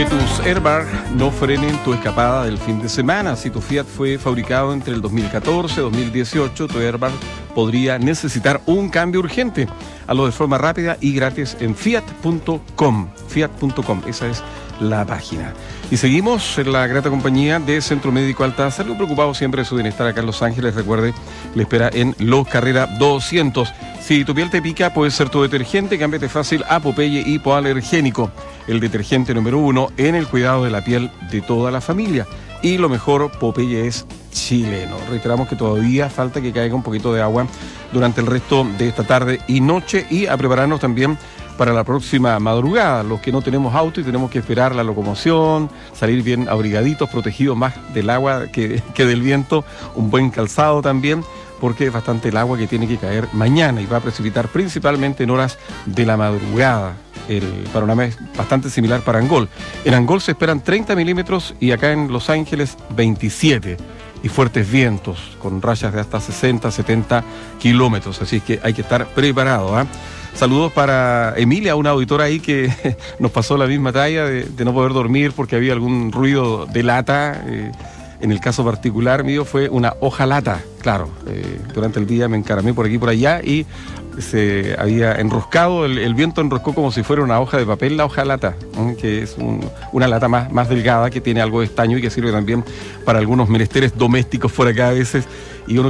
Que tus airbag no frenen tu escapada del fin de semana. Si tu Fiat fue fabricado entre el 2014 y 2018, tu airbag podría necesitar un cambio urgente. Hazlo de forma rápida y gratis en fiat.com. Fiat.com, esa es la página. Y seguimos en la grata compañía de Centro Médico Alta Salud, preocupado siempre de su bienestar acá en Los Ángeles. Recuerde, le espera en Los Carrera 200. Si tu piel te pica, puede ser tu detergente. Cámbiate fácil a Popeye Hipoalergénico, el detergente número 1 en el cuidado de la piel de toda la familia. Y lo mejor, Popeye es chileno. Reiteramos que todavía falta que caiga un poquito de agua durante el resto de esta tarde y noche, y a prepararnos también para la próxima madrugada. Los que no tenemos auto y tenemos que esperar la locomoción, salir bien abrigaditos, protegidos más del agua que del viento, un buen calzado también, porque es bastante el agua que tiene que caer mañana y va a precipitar principalmente en horas de la madrugada. El panorama es bastante similar para Angol. En Angol se esperan 30 milímetros y acá en Los Ángeles 27. Y fuertes vientos con rayas de hasta 60, 70 kilómetros. Así es que hay que estar preparado, ¿eh? Saludos para Emilia, una auditora ahí que nos pasó la misma talla de no poder dormir porque había algún ruido de lata. En el caso particular mío fue una hojalata. Claro, durante el día me encaramé por aquí y por allá y se había enroscado, el viento enroscó como si fuera una hoja de papel la hojalata, que es una lata más delgada que tiene algo de estaño y que sirve también para algunos menesteres domésticos por acá a veces. Y uno